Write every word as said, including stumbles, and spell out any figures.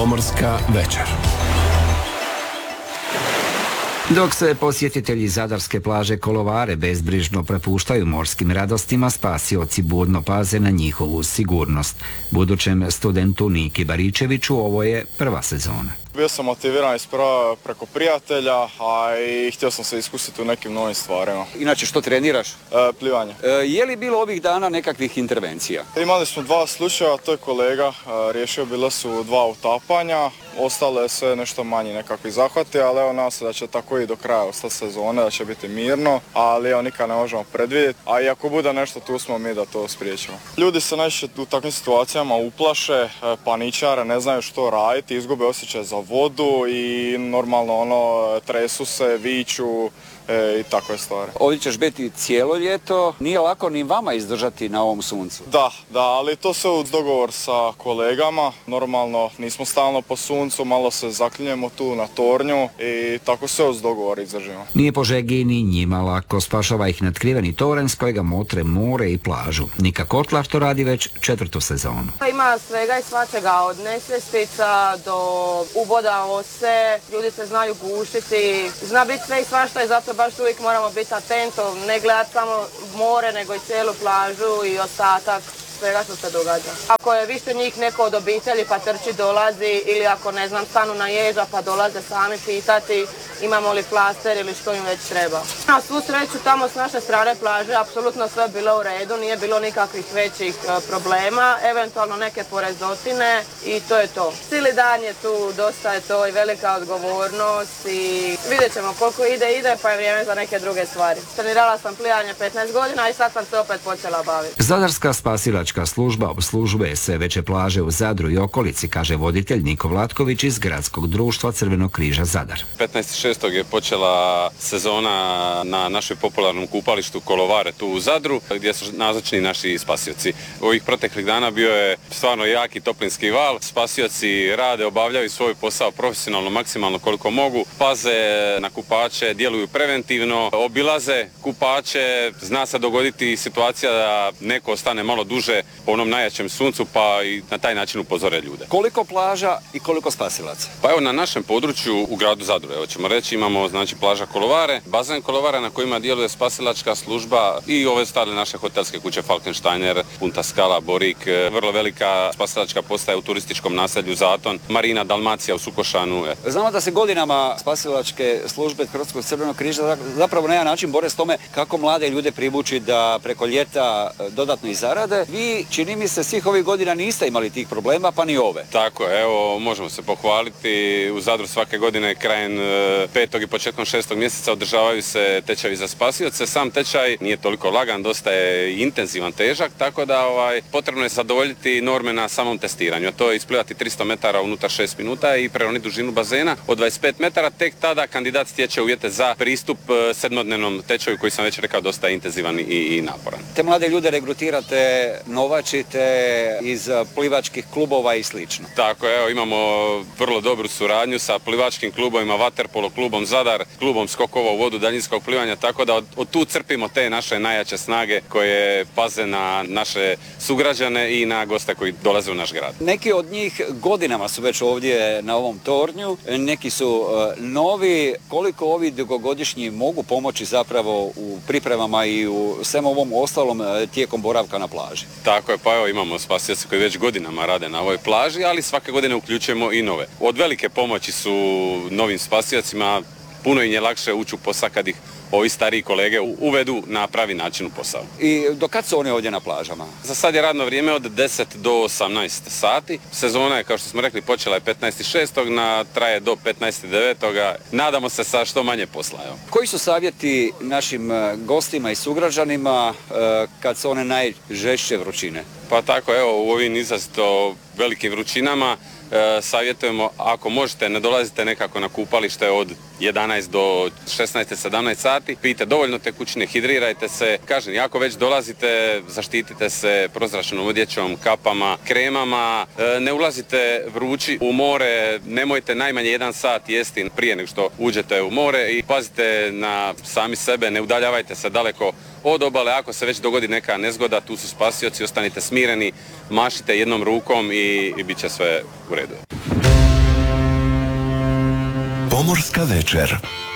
Pomorska večer. Dok se posjetitelji zadarske plaže Kolovare bezbrižno prepuštaju morskim radostima, spasioci budno paze na njihovu sigurnost. Budućem studentu Niki Baričeviću ovo je prva sezona. Bio sam motiviran isprava preko prijatelja, a i htio sam se iskusiti u nekim novim stvarima. Inače, što treniraš? E, plivanje. E, je li bilo ovih dana nekakvih intervencija? Imali smo dva slučaja, to je kolega e, riješio, bila su dva utapanja, ostalo je sve nešto manji nekakvi zahvati, ali evo nas da će tako i do kraja ostati sezone, da će biti mirno, ali evo nikad ne možemo predvidjeti, a i ako bude nešto tu smo mi da to spriječimo. Ljudi se najčešće u takvim situacijama uplaše, paničare, ne znaju što raditi, izgube osjećaj za vodu i normalno ono tresu se, viču e, i takve stvari. Ovdje ćeš biti cijelo ljeto, nije lako ni vama izdržati na ovom suncu. Da, da, ali to se uz dogovor sa kolegama, normalno nismo stalno po suncu, malo se zaklinjemo tu na tornju i tako se uz dogovor izdržimo. Nije po žegi ni njima lako, spašava ih natkriveni toren s kojega motre more i plažu. Nika Kotlar to radi već četvrtu sezonu. Ima svega i svačega, od nesvjestica do uboda ose, ljudi se znaju gušiti, zna biti sve i svašta i zato baš uvijek moramo biti atento, ne gledati samo more nego i cijelu plažu i ostatak svega što se događa. Ako je više njih neko od obitelji pa trči dolazi ili ako ne znam stanu na ježa pa dolaze sami pitati imamo li plaster ili što im već treba. Na svu sreću tamo s naše strane plaže apsolutno sve bilo u redu, nije bilo nikakvih većih e, problema, eventualno neke porezotine i to je to. Cijeli dan je tu, dosta je to i velika odgovornost i vidjet ćemo koliko ide, ide pa je vrijeme za neke druge stvari. Trenirala sam plivanje petnaest godina i sad sam se opet počela baviti. Zadarska spasilačka služba obslužuje sve veće plaže u Zadru i okolici, kaže voditelj Niko Vlatković iz Gradskog društva Crvenog križa Zadar. petnaestog šestog je počela sezona na našoj popularnom kupalištu Kolovare tu u Zadru, gdje su nazočni naši spasioci. Ovih proteklih dana bio je stvarno jaki toplinski val. Spasioci rade, obavljaju svoj posao profesionalno, maksimalno koliko mogu, paze na kupače, djeluju preventivno, obilaze kupače, zna se dogoditi situacija da neko ostane malo duže po onom najjačem suncu pa i na taj način upozore ljude. Koliko plaža i koliko spasilaca? Pa evo na našem području u gradu Zadru, evo ćemo reći, imamo znači plaža Kolovare, bazen Kolovare na kojima djeluje spasilačka služba i ove stare naše hotelske kuće Falkensteiner, Punta Skala, Borik, vrlo velika spasilačka postaja u turističkom naselju Zaton, Marina Dalmacija u Sukošanu. Znamo da se godinama spasilačke službe Hrvatskog crvenog križa zapravo na jedan način bore s tome kako mlade ljude privući da preko ljeta dodatno i zarade. Vi, čini mi se, svih ovih godina niste imali tih problema, pa ni ove. Tako, evo, možemo se pohvaliti. U Zadru svake godine krajem petog i početkom šestog mjeseca održavaju se tečajevi za spasioce. Sam tečaj nije toliko lagan, dosta je intenzivan, težak, tako da ovaj, potrebno je zadovoljiti norme na samom testiranju. A to je isplivati tristo metara unutar šest minuta i preroniti dužinu bazena od dvadeset pet metara. Tek tada kandidat stječe uvjete za pristup sedmodnevnom tečaju koji sam već rekao dosta intenzivan i, i naporan. Te mlade ljude regrutirate, novačite iz plivačkih klubova i slično. Tako, evo, imamo vrlo dobru suradnju sa plivačkim klubovima, vaterpolo klubom Zadar, klubom skokova u vodu daljinskog plivanja, tako da od, od tu crpimo te naše najjače snage koje paze na naše sugrađane i na goste koji dolaze u naš grad. Neki od njih godinama su već ovdje na ovom tornju, neki su uh, novi. Koliko ovi dugogodišnji mogu pomoći zapravo u pripremama i u svem ovom ostalom uh, tijekom boravka na plaži? Tako je, pa evo imamo spasioce koji već godinama rade na ovoj plaži, ali svake godine uključujemo i nove. Od velike pomoći su novim spasiocima, puno im je lakše ući u posao kad ih ovi stariji kolege uvedu na pravi način u posao. I do kad su oni ovdje na plažama? Za sad je radno vrijeme od deset do osamnaest sati. Sezona je, kao što smo rekli, počela je petnaestog šestog, na traje do petnaestog devetog Nadamo se sa što manje posla. Evo. Koji su savjeti našim gostima i sugrađanima kad su one najžešće vrućine? Pa tako, evo, u ovim izrazito velikim vrućinama e, savjetujemo, ako možete, ne dolazite nekako na kupalište od jedanaest do šesnaest sedamnaest sati, pijte dovoljno tekućine, hidrirajte se. Kažem, ako već dolazite, zaštitite se prozračnom odjećom, kapama, kremama, e, ne ulazite vrući u more, nemojte najmanje jedan sat jesti prije nego što uđete u more i pazite na sami sebe, ne udaljavajte se daleko od obale. Ako se već dogodi neka nezgoda, tu su spasioci, ostanite smireni, mašite jednom rukom i, i bit će sve u redu. Pomorska večer.